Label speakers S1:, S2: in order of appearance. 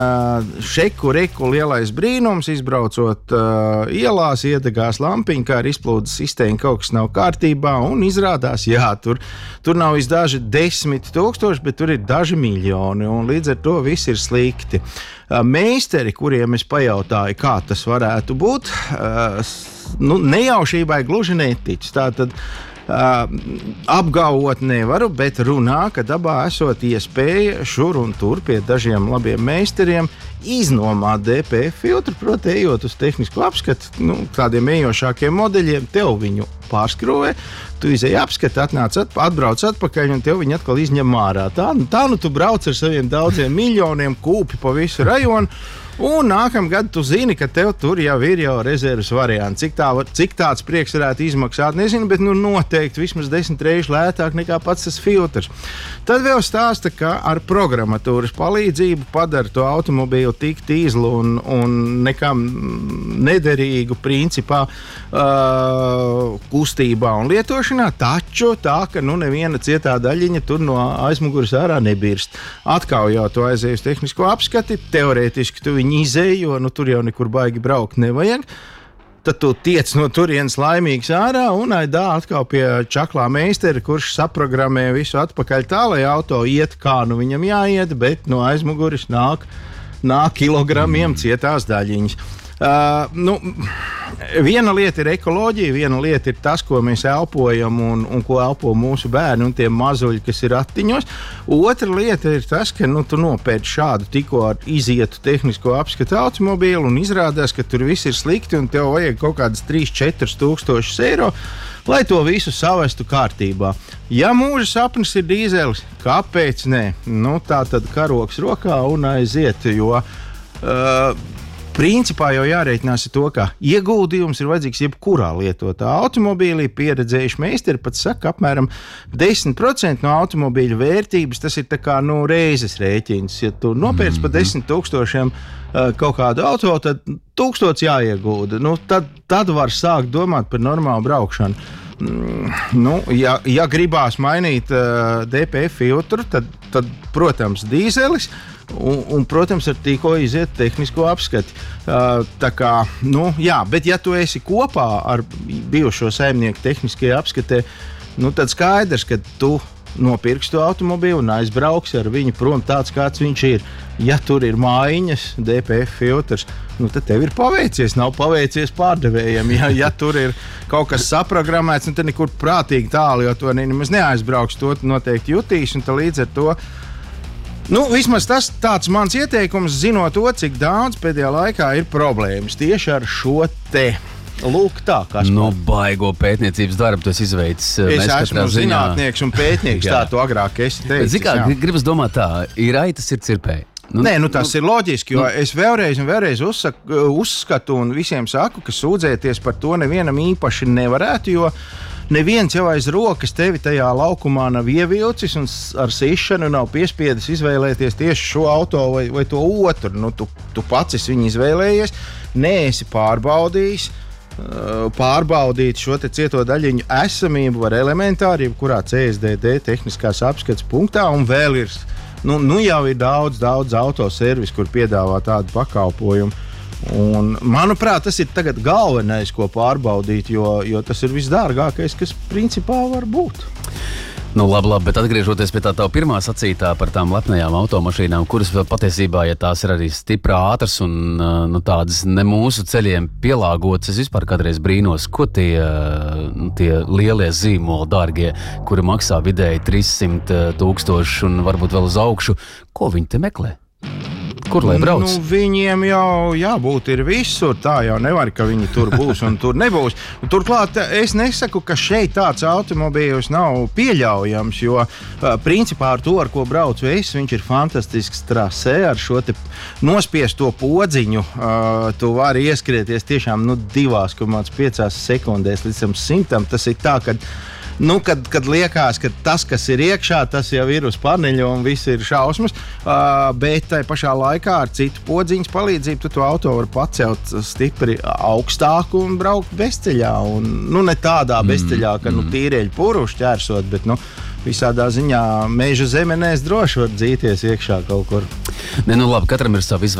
S1: Šeku reku lielais brīnums, izbraucot ielās, iedegās lampiņa, kā ir izplūdes sistēma, kaut kas nav kārtībā, un izrādās, jā, tur nav daži 10 000, bet tur ir daži miljoni, un līdz ar to viss ir slikti. Meisteri, kuriem es pajautāju, kā tas varētu būt, nejaušībai gluži netic. Tātad apgalvot nevaru, bet runā, ka dabā esot iespēja šur un tur pie dažiem labiem meistariem iznomāt DPF filtru, proti, ejot uz tehnisku apskatu, tādiem ejošākiem modeļiem, tev viņu pārskrūvē, tu izēji apskati, atbrauc atpakaļ, un tev viņi atkal izņem ārā. Tā tu brauc ar saviem daudziem miljoniem, kūpi pa visu rajonu, un nākamgad tu zini, ka tev tur jau ir rezerves variants. Cik tāds prieks varētu izmaksāt, nezinu, bet noteikti vismaz 10 reizes lētāk nekā pats tas filtrs. Tad vēl stāsta, ka ar programmatūras palīdzību padara to automobīlu tik tīzlu un nekam nederīgu principā kustībā un lietošanā, taču tā, ka neviena cietā daļiņa tur no aizmuguras ārā nebirst. Atkaujā to aizies uz tehnisko apskati, teorētiski tu viņu izēj, jo tur jau nekur baigi braukt nevajag. Tad tu tiec no turienes laimīgs ārā un aidā atkal pie čaklā meistera, kurš saprogrammē visu atpakaļ tā, lai auto iet kā viņam jāiet, bet no aizmuguras nāk kilogramiem cietās daļiņas. Viena lieta ir ekoloģija, viena lieta ir tas, ko mēs elpojam un ko elpo mūsu bērni un tie mazuļi, kas ir ratiņos. Otra lieta ir tas, ka tu nopērci šādu tikko izietu tehnisko apskatu automobīlu un izrādās, ka tur viss ir slikti un tev vajag kaut kādas 3-4 tūkstošus eiro, lai to visu savestu kārtībā. Ja mūža sapnis ir dīzelis, kāpēc ne? Tā tad karoks rokā un aiziet, jo principā jau jārēķinās ar to, ka ieguldījums ir vajadzīgs jebkurā lietotā automobīlī. Pieredzējuši meistari pat saka, apmēram 10% no automobīļa vērtības, tas ir tā kā reizes rēķins. Ja tu nopērci pa 10 000 kaut kādu auto, tad 1000 jāiegūda. Tad var sākt domāt par normālu braukšanu. Ja gribās mainīt DPF filtru, tad protams, dīzelis, un protams, ar tikko iziet tehnisko apskati. Bet ja tu esi kopā ar bijušo saimnieku tehniskajā apskatē, tad skaidrs, ka tu nopirksi to automobīlu un aizbrauksi ar viņu prom tāds, kāds viņš ir. Ja tur ir mājiņas, DPF filtrs, tad tev ir paveicies, nav paveicies pārdevējiem. Ja tur ir kaut kas saprogrammēts, tad nekur prātīgi tālu, jo to nemaz neaizbrauks, to noteikti jutīs, un līdz ar to vismaz tas tāds mans ieteikums, zinot to, cik daudz pēdējā laikā ir problēmas tieši ar šo te. Lūk tā, kas
S2: baigo pētniecības darbu tu esi izveicis.
S1: Es esmu zinātnieks un pētnieks, tā tu agrāk esi teicis.
S2: Zikā, gribas domāt tā, ir aitas, ir cirpēji.
S1: Tas ir loģiski, jo es vēlreiz uzskatu un visiem saku, ka sūdzēties par to nevienam īpaši nevarētu, jo neviens jau aiz rokas tevi tajā laukumā nav ievilcis un ar sišanu nav piespiedis izvēlēties tieši šo auto vai to otru. Tu pats esi viņu izvēlējies, neesi pārbaudījis. Pārbaudīt šo cieto daļiņu esamību var elementāri, jebkurā CSDD tehniskās apskates punktā, un vēl ir, jau ir daudz autoservis, kur piedāvā tādu pakalpojumu. Un, manuprāt, tas ir tagad galvenais, ko pārbaudīt, jo tas ir visdārgākais, kas principā var būt.
S2: Labi, bet atgriežoties pie tā pirmā sacītā par tām lepnajām automašīnām, kuras patiesībā, ja tās ir arī stipri ātras un tādas ne mūsu ceļiem pielāgotas, es vispār kādreiz brīnos, ko tie lielie zīmoli, dārgie, kuri maksā vidēji 300 000 un varbūt vēl uz augšu, ko viņi te meklē? Kur lai brauc?
S1: Viņiem jau jābūt ir visur, tā jau nevar, ka viņi tur būs un tur nebūs. Un turklāt es nesaku, ka šeit tāds automobīls nav pieļaujams, jo principā ar to, ar ko braucu es, viņš ir fantastisks trasē, ar šo te nospiesto podziņu tu vari ieskrieties tiešām 2,5 sekundēs līdz 100. Tas ir tā, kad liekas, ka tas, kas ir iekšā, tas jau ir uz paneļa un viss ir šausmas, bet tai pašā laikā ar citu podziņas palīdzību tu to auto var pacelt stipri augstāku un braukt bezceļā. Un, ne tādā bezceļā, ka tīrieļu puru šķērsot, bet visādā ziņā meža zemenēs droši var dzīties iekšā kaut kur.
S2: Ne, nu labi, katram ir savi